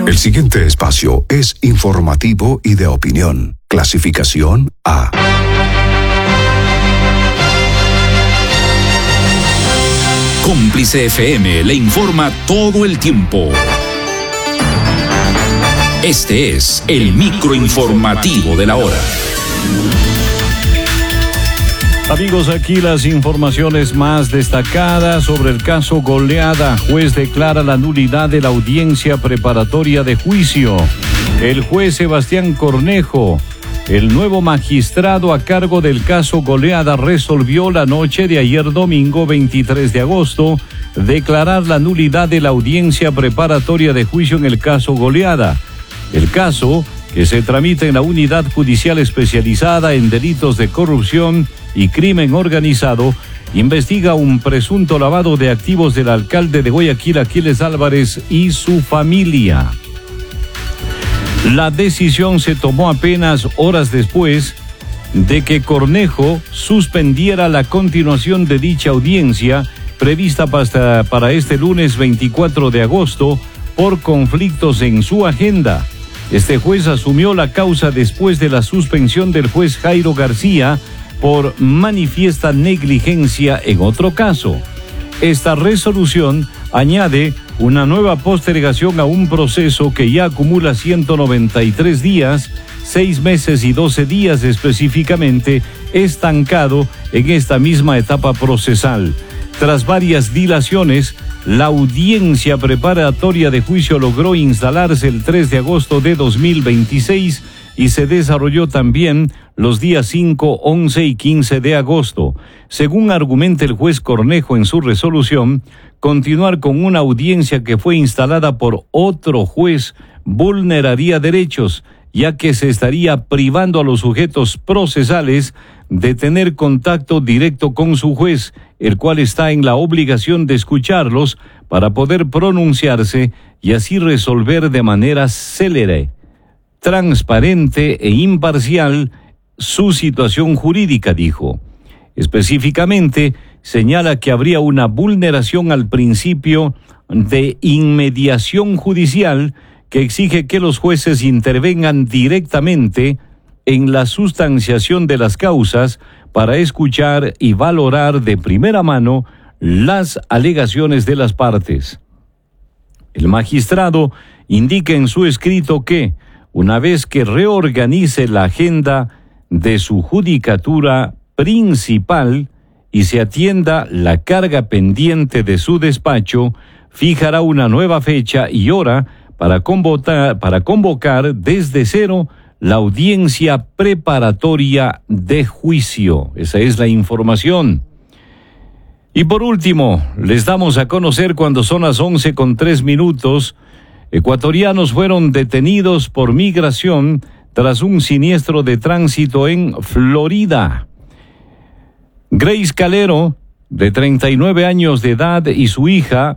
El siguiente espacio es informativo y de opinión. Clasificación A. Cómplice FM le informa todo el tiempo. Este es el microinformativo de la hora. Amigos, aquí las informaciones más destacadas sobre el caso Goleada. Juez declara la nulidad de la audiencia preparatoria de juicio. El juez Sebastián Cornejo, el nuevo magistrado a cargo del caso Goleada, resolvió la noche de ayer domingo 23 de agosto declarar la nulidad de la audiencia preparatoria de juicio en el caso Goleada. El caso, que se tramita en la Unidad Judicial Especializada en Delitos de Corrupción y Crimen Organizado, investiga un presunto lavado de activos del alcalde de Guayaquil, Aquiles Álvarez, y su familia. La decisión se tomó apenas horas después de que Cornejo suspendiera la continuación de dicha audiencia prevista para este lunes 24 de agosto por conflictos en su agenda. Este juez asumió la causa después de la suspensión del juez Jairo García por manifiesta negligencia en otro caso. Esta resolución añade una nueva postergación a un proceso que ya acumula 193 días, 6 meses y 12 días específicamente, estancado en esta misma etapa procesal. Tras varias dilaciones, la audiencia preparatoria de juicio logró instalarse el 3 de agosto de 2026 y se desarrolló también los días 5, 11 y 15 de agosto. Según argumenta el juez Cornejo en su resolución, continuar con una audiencia que fue instalada por otro juez vulneraría derechos, ya que se estaría privando a los sujetos procesales de tener contacto directo con su juez, el cual está en la obligación de escucharlos para poder pronunciarse y así resolver de manera célere, transparente e imparcial su situación jurídica, dijo. Específicamente, señala que habría una vulneración al principio de inmediación judicial que exige que los jueces intervengan directamente en la sustanciación de las causas para escuchar y valorar de primera mano las alegaciones de las partes. El magistrado indica en su escrito que, una vez que reorganice la agenda de su judicatura principal y se atienda la carga pendiente de su despacho, fijará una nueva fecha y hora para convocar desde cero la audiencia preparatoria de juicio. Esa es la información. Y por último, les damos a conocer cuando son las 11:03, ecuatorianos fueron detenidos por migración tras un siniestro de tránsito en Florida. Grace Calero, de 39 años de edad, y su hija,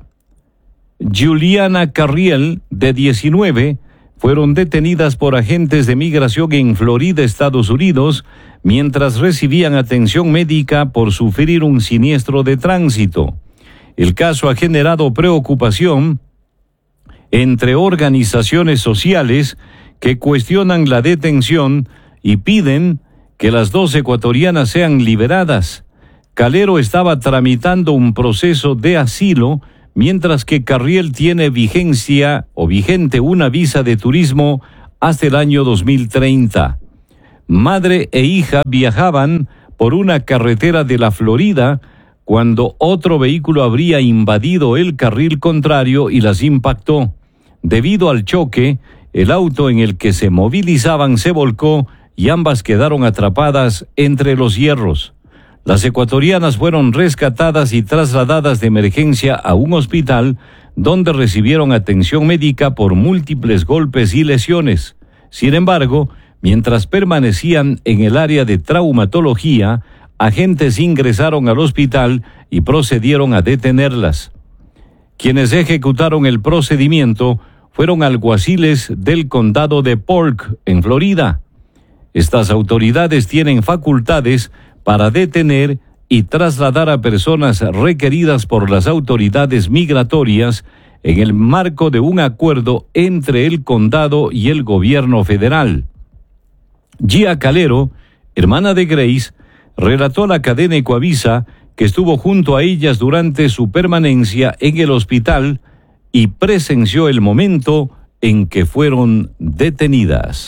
Juliana Carriel, de 19, fueron detenidas por agentes de migración en Florida, Estados Unidos, mientras recibían atención médica por sufrir un siniestro de tránsito. El caso ha generado preocupación entre organizaciones sociales que cuestionan la detención y piden que las dos ecuatorianas sean liberadas. Calero estaba tramitando un proceso de asilo, mientras que Carriel tiene vigente una visa de turismo hasta el año 2030. Madre e hija viajaban por una carretera de la Florida cuando otro vehículo habría invadido el carril contrario y las impactó. Debido al choque, el auto en el que se movilizaban se volcó y ambas quedaron atrapadas entre los hierros. Las ecuatorianas fueron rescatadas y trasladadas de emergencia a un hospital donde recibieron atención médica por múltiples golpes y lesiones. Sin embargo, mientras permanecían en el área de traumatología, agentes ingresaron al hospital y procedieron a detenerlas. Quienes ejecutaron el procedimiento fueron alguaciles del condado de Polk, en Florida. Estas autoridades tienen facultades para detener y trasladar a personas requeridas por las autoridades migratorias en el marco de un acuerdo entre el condado y el gobierno federal. Gia Calero, hermana de Grace, relató a la cadena Ecuavisa que estuvo junto a ellas durante su permanencia en el hospital y presenció el momento en que fueron detenidas.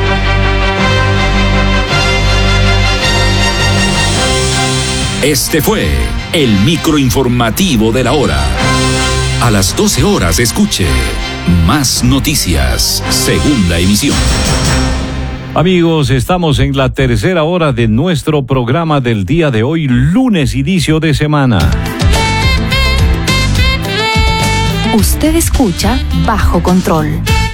Este fue el microinformativo de la hora. A las 12 horas escuche Más Noticias, segunda emisión. Amigos, estamos en la tercera hora de nuestro programa del día de hoy, lunes, inicio de semana. Usted escucha Bajo Control.